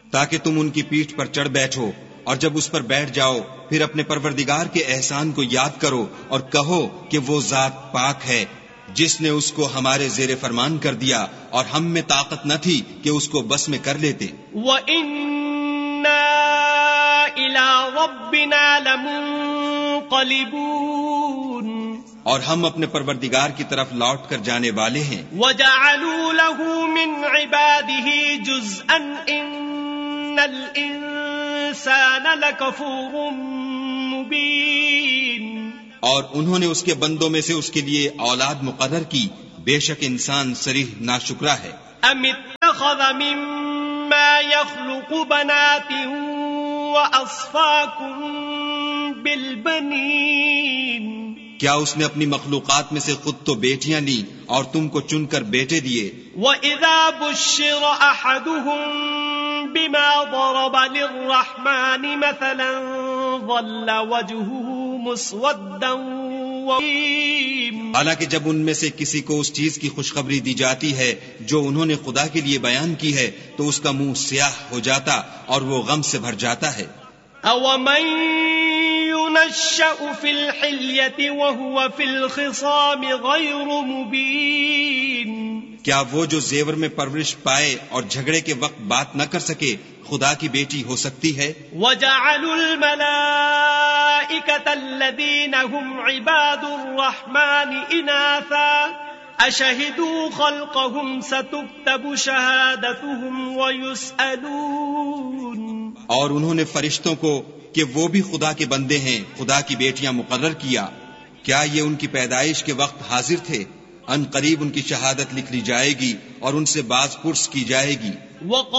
تاکہ تم ان کی پیٹھ پر چڑھ بیٹھو، اور جب اس پر بیٹھ جاؤ پھر اپنے پروردگار کے احسان کو یاد کرو اور کہو کہ وہ ذات پاک ہے جس نے اس کو ہمارے زیر فرمان کر دیا اور ہم میں طاقت نہ تھی کہ اس کو بس میں کر لیتے۔ وَإِنَّا إِلَىٰ رَبِّنَا لَمُنقَلِبُونَ، اور ہم اپنے پروردگار کی طرف لوٹ کر جانے والے ہیں۔ وَجَعَلُوا لَهُ مِنْ عِبَادِهِ جُزْءًا إِنَّ الْإِنسَانَ لَكَفُورٌ مُبِينٌ، اور انہوں نے اس کے بندوں میں سے اس کے لیے اولاد مقرر کی، بے شک انسان صریح ناشکرا ہے۔ أَمِ اتَّخَذَ مِمَّا يَخْلُقُ بَنَاتٍ وَأَصْفَاكُم بِالْبَنِينَ، کیا اس نے اپنی مخلوقات میں سے خود تو بیٹیاں لیں اور تم کو چن کر بیٹے دیے؟ وَإِذَا بُشِّرَ أَحَدُهُم بِمَا ضَرَبَ لِلرَّحْمَنِ مَثَلًا ظَلَّ وَجْهُهُ مُسْوَدًّا وَكَظِيمًا، حالانکہ جب ان میں سے کسی کو اس چیز کی خوشخبری دی جاتی ہے جو انہوں نے خدا کے لیے بیان کی ہے تو اس کا منہ سیاہ ہو جاتا اور وہ غم سے بھر جاتا ہے۔ أَوَمَن يُنَشَّأُ فِي الْحِلْيَةِ وَهُوَ فِي الْخِصَامِ غَيْرُ مُبِينٍ، کیا وہ جو زیور میں پرورش پائے اور جھگڑے کے وقت بات نہ کر سکے خدا کی بیٹی ہو سکتی ہے؟ وَجَعَلُوا الْمَلَائِكَةَ الَّذِينَ هُمْ عِبَادُ الرَّحْمَنِ إِنَاثًا أَشَهِدُوا خَلْقَهُمْ سَتُكْتَبُ شَهَادَتُهُمْ وَيُسْأَلُونَ، اور انہوں نے فرشتوں کو کہ وہ بھی خدا کے بندے ہیں خدا کی بیٹیاں مقرر کیا، کیا یہ ان کی پیدائش کے وقت حاضر تھے؟ ان قریب ان کی شہادت لکھ لی جائے گی اور ان سے باز پرس کی جائے گی۔